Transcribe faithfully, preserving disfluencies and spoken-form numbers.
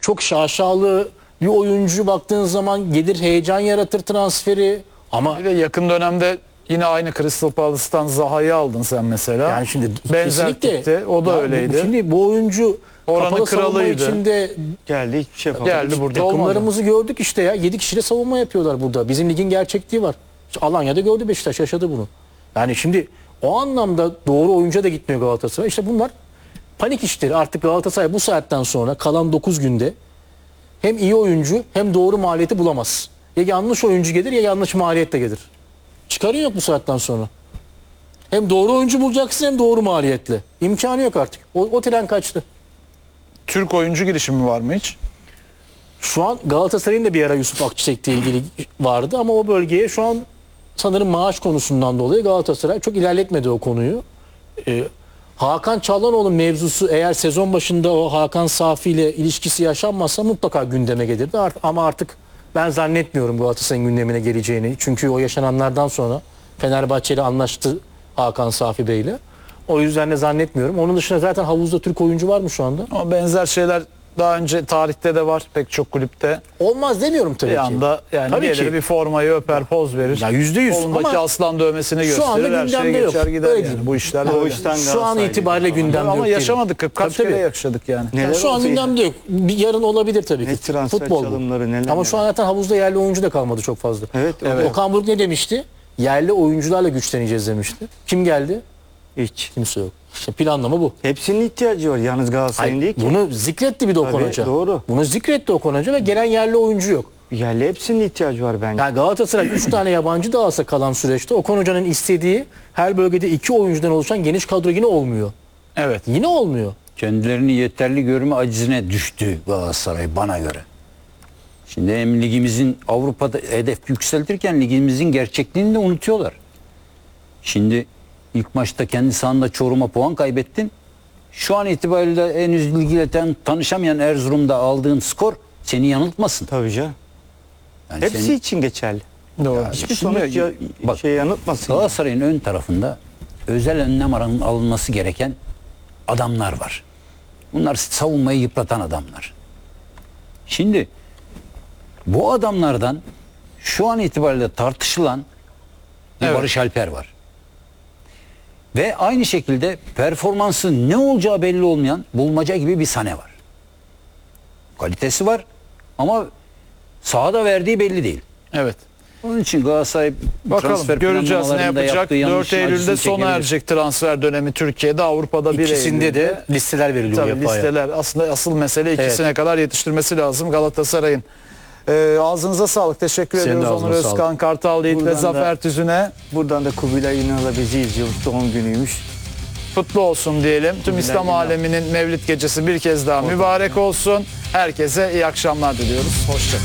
çok şaşalı bir oyuncu, baktığın zaman gelir heyecan yaratır transferi ama Bir de yakın dönemde yine aynı Crystal Palace'tan Zaha'yı aldın sen mesela. yani şimdi benzer kesinlikle tipte. O da ya, öyleydi. Şimdi bu oyuncu Oranın kapalı savunma kralıydı. içinde Geldi hiçbir şey yapamadı. Geldi burada olmadı. takımlarımızı gördük işte ya. yedi kişiyle savunma yapıyorlar burada. Bizim ligin gerçekliği var. İşte Alanya'da gördü Beşiktaş, yaşadı bunu. Yani şimdi o anlamda doğru oyuncuya da gitmiyor Galatasaray. İşte bunlar panik işleri. Artık Galatasaray bu saatten sonra kalan dokuz günde hem iyi oyuncu hem doğru maliyeti bulamaz. Ya yanlış oyuncu gelir ya yanlış maliyetle gelir. Çıkarın yok bu saatten sonra. Hem doğru oyuncu bulacaksın hem doğru maliyetle. İmkanı yok artık. O, o tren kaçtı. Türk oyuncu girişimi var mı hiç? Şu an Galatasaray'ın da bir ara Yusuf Akçiçek'le ilgili vardı ama o bölgeye şu an sanırım maaş konusundan dolayı Galatasaray çok ilerletmedi o konuyu. Ee, Hakan Çalhanoğlu mevzusu eğer sezon başında o Hakan Safi ile ilişkisi yaşanmazsa mutlaka gündeme gelirdi. Art- Ama artık ben zannetmiyorum Galatasaray'ın gündemine geleceğini. Çünkü o yaşananlardan sonra Fenerbahçe ile anlaştı Hakan Safi Bey ile. O yüzden de zannetmiyorum. Onun dışında zaten havuzda Türk oyuncu var mı şu anda? Ama benzer şeyler daha önce tarihte de var pek çok kulüpte. Olmaz demiyorum tabii Bir ki. anda yani Tabii gelir ki. bir formayı öper, poz verir. Ya yüzde yüz. Kolundaki Ama aslan dövmesini şu gösterir, anda her şey gündemde yok. geçer gider Öyle yani. diyeyim. Bu işler O böyle. işten Şu an Galatasaraylı itibariyle falan. gündemde yok. Ama diyelim. yaşamadık, kaç Tabii, kere tabii. yaşadık yani. Neler Şu an oldu gündemde yok. Bir yarın olabilir tabii ki. Ne transfer Futbol bu. çalımları, neler Ama şu an zaten havuzda yerli oyuncu da kalmadı çok fazla. Evet, evet. Okan Buruk ne demişti? Yerli oyuncularla güçleneceğiz demişti. Kim geldi? Hiç. Kimse yok. İşte planlama bu. Hepsinin ihtiyacı var. Yalnız Galatasaray'ın değil ki. Bunu zikretti bir de Okan Tabii, Hoca. doğru. Bunu zikretti Okan Hoca ve gelen yerli oyuncu yok. Yerli hepsinin ihtiyacı var bence. Yani Galatasaray üç tane yabancı da alsa kalan süreçte Okan Hoca'nın istediği her bölgede iki oyuncudan oluşan geniş kadro yine olmuyor. Evet. Yine olmuyor. Kendilerini yeterli görme acizine düştü Galatasaray bana göre. Şimdi hem ligimizin Avrupa'da hedef yükseltirken ligimizin gerçekliğini de unutuyorlar. Şimdi ilk maçta kendi sahanda Çorum'a puan kaybettin. Şu an itibariyle henüz ligiyle tan- tanışamayan Erzurum'da aldığın skor seni yanıltmasın. Tabii canım. Yani Hepsi seni- için geçerli. Doğru. Hiçbir Şimdi sonuç ya, bak, şey yanıltmasın. Galatasaray'ın ön tarafında özel önlem aran- alınması gereken adamlar var. Bunlar savunmayı yıpratan adamlar. Şimdi bu adamlardan şu an itibariyle tartışılan bir Evet. Barış Alper var. Ve aynı şekilde performansı ne olacağı belli olmayan Bulmaca gibi bir Sane var. Kalitesi var ama sahada verdiği belli değil. Evet. Onun için Galatasaray Bakalım transfer göreceğiz ne planlamalarında yapacak. yaptığı dört yanlışın Eylül'de acısını sona çekebilir. erecek transfer dönemi Türkiye'de, Avrupa'da bir İkisinde Eylül'de. de listeler veriliyor Tabii yapaya. listeler. Aslında asıl mesele ikisine Evet. kadar yetiştirmesi lazım Galatasaray'ın. Ee, ağzınıza sağlık. Teşekkür Senin de ediyoruz Onur ağzına sağlık. Özkan, Kartal Yiğit ve Buradan da- Zafer Tüzün'e. Buradan da Kubilay Ünal'a bizi izliyoruz. Doğum günüymüş. Kutlu olsun diyelim. Tüm Kubilay İslam Ünal. aleminin Mevlid gecesi bir kez daha mübarek olsun. Herkese iyi akşamlar diliyoruz. Hoşçakalın.